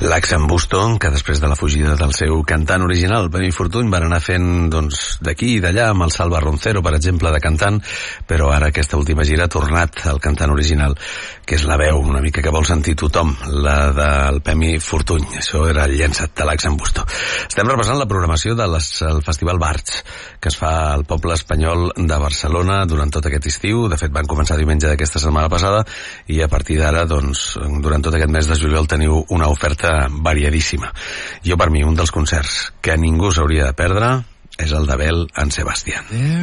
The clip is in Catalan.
L'Axambusto, que després de la fugida del seu cantant original, Pemi Fortuny, van anar fent d'aquí i d'allà amb el Salva Roncero, per exemple, de cantant, però ara aquesta última gira ha tornat al cantant original, que és la veu una mica que vol sentir tothom, la del Pemi Fortuny. Això era el llençat de l'Axambusto. Estem repassant la programació del Festival Barts, que es fa al poble espanyol de Barcelona durant tot aquest estiu. De fet, van començar diumenge d'aquesta setmana passada i a partir d'ara, durant tot aquest mes de juliol teniu una oferta variadíssima. Jo, per mi, un dels concerts que ningú s'hauria de perdre és el d'Abel en Sebastián.